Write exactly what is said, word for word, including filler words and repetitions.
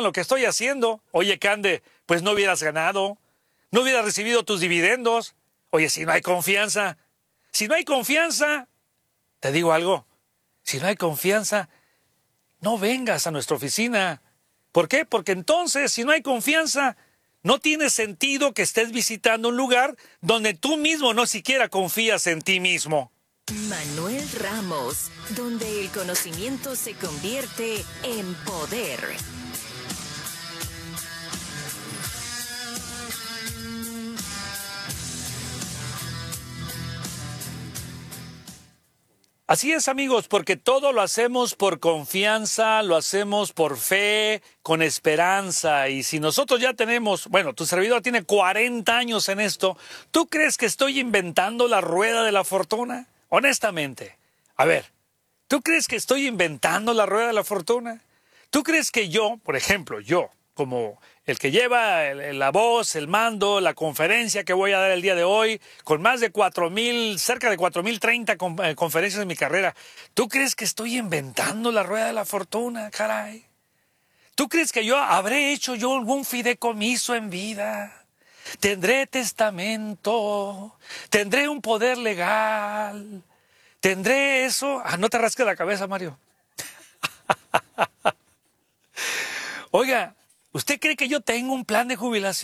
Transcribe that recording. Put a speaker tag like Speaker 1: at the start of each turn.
Speaker 1: lo que estoy haciendo. Oye, Cande, pues no hubieras ganado, no hubieras recibido tus dividendos. Oye, si no hay confianza, si no hay confianza, te digo algo, si no hay confianza, no vengas a nuestra oficina. ¿Por qué? Porque entonces, si no hay confianza, no tiene sentido que estés visitando un lugar donde tú mismo no siquiera confías en ti mismo.
Speaker 2: Manuel Ramos, donde el conocimiento se convierte en poder.
Speaker 1: Así es, amigos, porque todo lo hacemos por confianza, lo hacemos por fe, con esperanza. Y si nosotros ya tenemos, bueno, tu servidor tiene cuarenta años en esto, ¿tú crees que estoy inventando la rueda de la fortuna? Honestamente, a ver, ¿tú crees que estoy inventando la rueda de la fortuna? ¿Tú crees que yo, por ejemplo, yo, como el que lleva el, la voz, el mando, la conferencia que voy a dar el día de hoy, con más de cuatro mil, cerca de cuatro mil treinta con, eh, conferencias en mi carrera, ¿tú crees que estoy inventando la rueda de la fortuna, caray? ¿Tú crees que yo habré hecho yo algún fideicomiso en vida? ¿Tendré testamento? ¿Tendré un poder legal? ¿Tendré eso? Ah, no te rasques la cabeza, Mario. Oiga, ¿usted cree que yo tengo un plan de jubilación?